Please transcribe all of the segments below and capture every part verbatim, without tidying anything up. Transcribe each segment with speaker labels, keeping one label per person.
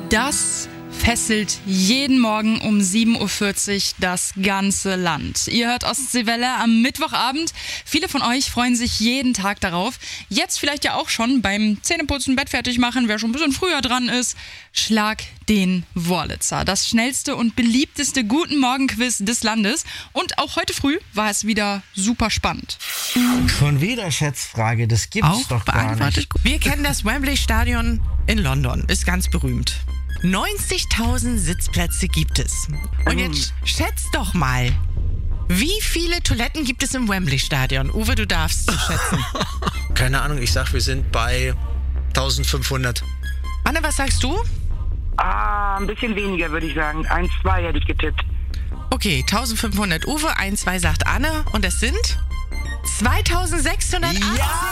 Speaker 1: Das fesselt jeden Morgen um sieben Uhr vierzig das ganze Land. Ihr hört Ostseewelle am Mittwochabend. Viele von euch freuen sich jeden Tag darauf. Jetzt vielleicht ja auch schon beim Zähneputzen, Bett fertig machen, wer schon ein bisschen früher dran ist. Schlag den Wurlitzer. Das schnellste und beliebteste Guten Morgen-Quiz des Landes. Und auch heute früh war es wieder super spannend.
Speaker 2: Schon wieder Schätzfrage, das gibt's
Speaker 3: auch
Speaker 2: doch gar nicht.
Speaker 3: Wir kennen das Wembley Stadion in London, ist ganz berühmt. neunzigtausend Sitzplätze gibt es. Und jetzt schätzt doch mal, wie viele Toiletten gibt es im Wembley Stadion? Uwe, du darfst schätzen.
Speaker 4: Keine Ahnung, ich sag, wir sind bei eintausendfünfhundert.
Speaker 3: Anne, was sagst du?
Speaker 5: Ah, ein bisschen weniger, würde ich sagen. Eins, zwei hätte ich getippt.
Speaker 3: Okay, eintausendfünfhundert Uwe, eins, zwei sagt Anne. Und es sind zweitausendsechshundertachtzehn.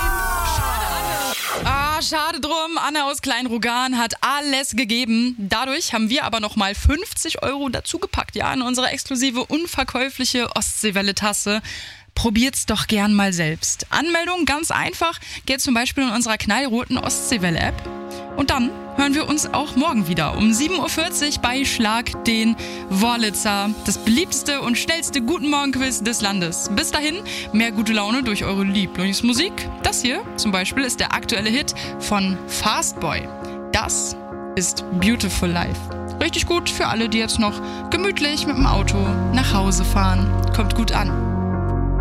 Speaker 1: Ah, schade drum. Anne aus Kleinrugan hat alles gegeben. Dadurch haben wir aber nochmal fünfzig Euro dazugepackt, ja, in unsere exklusive, unverkäufliche Ostseewelle-Tasse. Probiert's doch gern mal selbst. Anmeldung ganz einfach, geht zum Beispiel in unserer knallroten Ostseewelle-App. Und dann hören wir uns auch morgen wieder um sieben Uhr vierzig bei Schlag den Wurlitzer. Das beliebteste und schnellste Guten Morgen-Quiz des Landes. Bis dahin, mehr gute Laune durch eure Lieblingsmusik. Das hier zum Beispiel ist der aktuelle Hit von Fastboy. Das ist Beautiful Life. Richtig gut für alle, die jetzt noch gemütlich mit dem Auto nach Hause fahren. Kommt gut an.